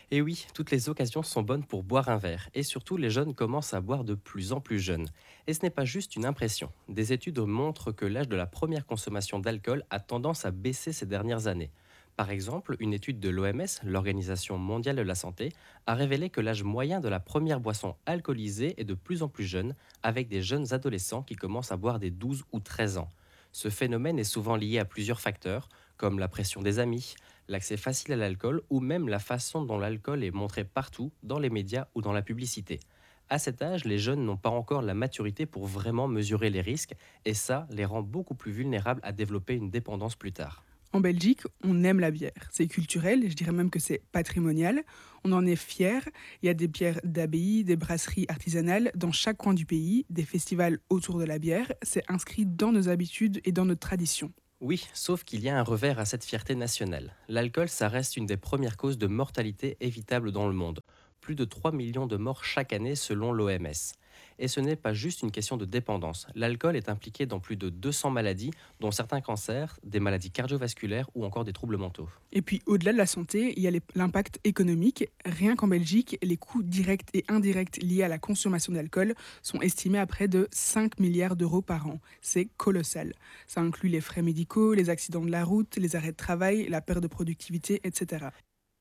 Et oui, toutes les occasions sont bonnes pour boire un verre, et surtout les jeunes commencent à boire de plus en plus jeunes. Et ce n'est pas juste une impression. Des études montrent que l'âge de la première consommation d'alcool a tendance à baisser ces dernières années. Par exemple, une étude de l'OMS, l'Organisation mondiale de la santé, a révélé que l'âge moyen de la première boisson alcoolisée est de plus en plus jeune, avec des jeunes adolescents qui commencent à boire dès 12 ou 13 ans. Ce phénomène est souvent lié à plusieurs facteurs, comme la pression des amis, l'accès facile à l'alcool ou même la façon dont l'alcool est montré partout, dans les médias ou dans la publicité. À cet âge, les jeunes n'ont pas encore la maturité pour vraiment mesurer les risques et ça les rend beaucoup plus vulnérables à développer une dépendance plus tard. En Belgique, on aime la bière. C'est culturel, je dirais même que c'est patrimonial. On en est fier. Il y a des bières d'abbaye, des brasseries artisanales dans chaque coin du pays, des festivals autour de la bière. C'est inscrit dans nos habitudes et dans notre tradition. Oui, sauf qu'il y a un revers à cette fierté nationale. L'alcool, ça reste une des premières causes de mortalité évitable dans le monde. Plus de 3 millions de morts chaque année selon l'OMS. Et ce n'est pas juste une question de dépendance. L'alcool est impliqué dans plus de 200 maladies, dont certains cancers, des maladies cardiovasculaires ou encore des troubles mentaux. Et puis, au-delà de la santé, il y a l'impact économique. Rien qu'en Belgique, les coûts directs et indirects liés à la consommation d'alcool sont estimés à près de 5 milliards d'euros par an. C'est colossal. Ça inclut les frais médicaux, les accidents de la route, les arrêts de travail, la perte de productivité, etc.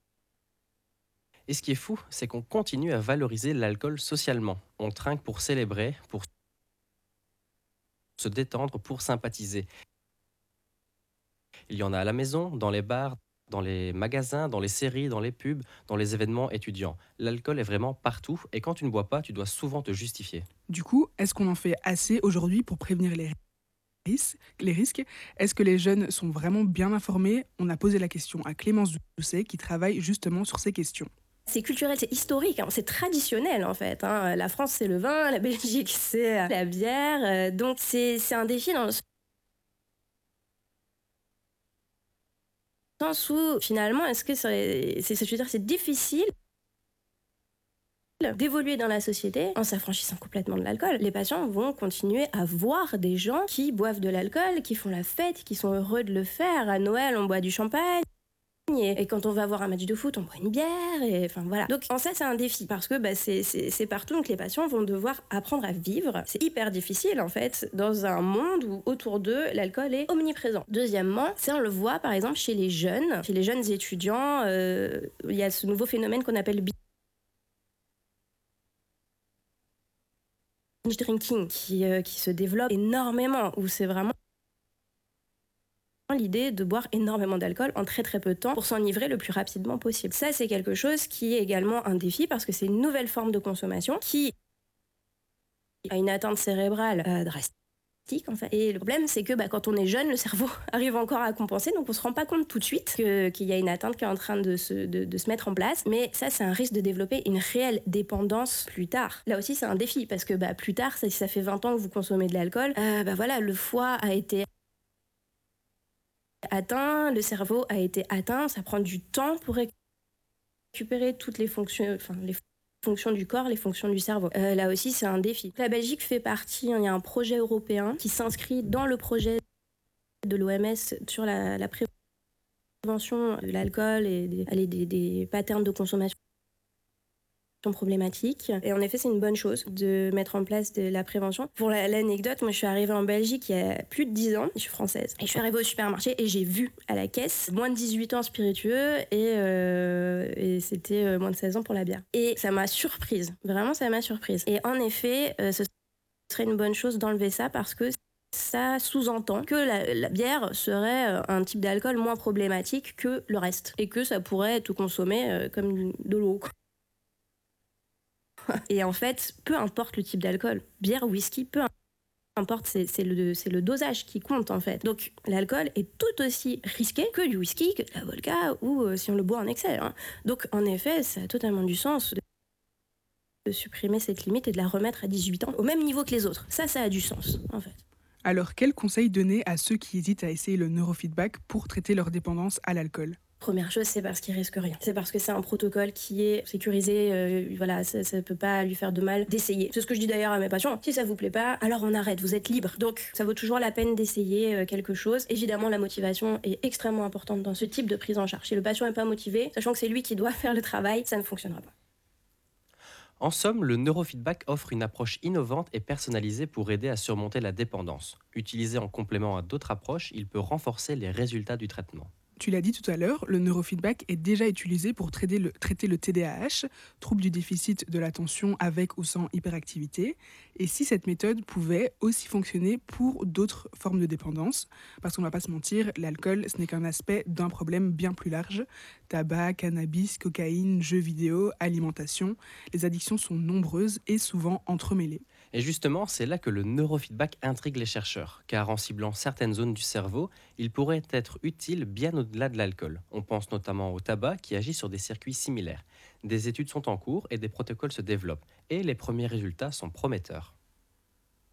Et ce qui est fou, c'est qu'on continue à valoriser l'alcool socialement. On trinque pour célébrer, pour se détendre, pour sympathiser. Il y en a à la maison, dans les bars, dans les magasins, dans les séries, dans les pubs, dans les événements étudiants. L'alcool est vraiment partout et quand tu ne bois pas, tu dois souvent te justifier. Du coup, est-ce qu'on en fait assez aujourd'hui pour prévenir les risques? Est-ce que les jeunes sont vraiment bien informés? On a posé la question à Clémence Doucet qui travaille justement sur ces questions. C'est culturel, c'est historique, hein, c'est traditionnel en fait, hein. La France, c'est le vin, la Belgique, c'est la bière. Donc, c'est un défi dans le sens où, finalement, est-ce que je veux dire, c'est difficile d'évoluer dans la société en s'affranchissant complètement de l'alcool. Les patients vont continuer à voir des gens qui boivent de l'alcool, qui font la fête, qui sont heureux de le faire. À Noël, on boit du champagne. Et quand on va voir un match de foot, on boit une bière. Et enfin voilà. Donc en ça, c'est un défi parce que c'est partout. Donc les patients vont devoir apprendre à vivre. C'est hyper difficile en fait dans un monde où autour d'eux l'alcool est omniprésent. Deuxièmement, ça on le voit par exemple chez les jeunes étudiants. Il y a ce nouveau phénomène qu'on appelle binge drinking qui se développe énormément où c'est vraiment l'idée de boire énormément d'alcool en très très peu de temps pour s'enivrer le plus rapidement possible. Ça, c'est quelque chose qui est également un défi parce que c'est une nouvelle forme de consommation qui a une atteinte cérébrale drastique. En fait. Et le problème, c'est que quand on est jeune, le cerveau arrive encore à compenser, donc on se rend pas compte tout de suite qu'il y a une atteinte qui est en train de se mettre en place. Mais ça, c'est un risque de développer une réelle dépendance plus tard. Là aussi, c'est un défi parce que plus tard, si ça fait 20 ans que vous consommez de l'alcool, voilà, le foie a été atteint, le cerveau a été atteint, ça prend du temps pour récupérer toutes les fonctions, les fonctions du corps, les fonctions du cerveau. Là aussi, c'est un défi. La Belgique fait partie, il y a un projet européen qui s'inscrit dans le projet de l'OMS sur la prévention de l'alcool et des patterns de consommation problématiques. Et en effet, c'est une bonne chose de mettre en place de la prévention. Pour l'anecdote, moi je suis arrivée en Belgique il y a plus de 10 ans, je suis française, et je suis arrivée au supermarché et j'ai vu à la caisse moins de 18 ans spiritueux et c'était moins de 16 ans pour la bière. Et ça m'a surprise, vraiment ça m'a surprise. Et en effet, ce serait une bonne chose d'enlever ça parce que ça sous-entend que la bière serait un type d'alcool moins problématique que le reste et que ça pourrait être consommé comme de l'eau. Et en fait, peu importe le type d'alcool, bière ou whisky, peu importe, c'est le dosage qui compte en fait. Donc l'alcool est tout aussi risqué que du whisky, que de la vodka ou si on le boit en excès, hein. Donc en effet, ça a totalement du sens de supprimer cette limite et de la remettre à 18 ans au même niveau que les autres. Ça a du sens en fait. Alors, quels conseils donner à ceux qui hésitent à essayer le neurofeedback pour traiter leur dépendance à l'alcool? Première chose, c'est parce qu'il risque rien. C'est parce que c'est un protocole qui est sécurisé, voilà, ça ne peut pas lui faire de mal d'essayer. C'est ce que je dis d'ailleurs à mes patients. Si ça vous plaît pas, alors on arrête, vous êtes libre. Donc ça vaut toujours la peine d'essayer quelque chose. Évidemment, la motivation est extrêmement importante dans ce type de prise en charge. Si le patient n'est pas motivé, sachant que c'est lui qui doit faire le travail, ça ne fonctionnera pas. En somme, le neurofeedback offre une approche innovante et personnalisée pour aider à surmonter la dépendance. Utilisé en complément à d'autres approches, il peut renforcer les résultats du traitement. Tu l'as dit tout à l'heure, le neurofeedback est déjà utilisé pour traiter le TDAH, trouble du déficit de l'attention avec ou sans hyperactivité. Et si cette méthode pouvait aussi fonctionner pour d'autres formes de dépendance, parce qu'on ne va pas se mentir, l'alcool, ce n'est qu'un aspect d'un problème bien plus large. Tabac, cannabis, cocaïne, jeux vidéo, alimentation, les addictions sont nombreuses et souvent entremêlées. Et justement, c'est là que le neurofeedback intrigue les chercheurs, car en ciblant certaines zones du cerveau, il pourrait être utile bien au-delà de l'alcool. On pense notamment au tabac qui agit sur des circuits similaires. Des études sont en cours et des protocoles se développent, et les premiers résultats sont prometteurs.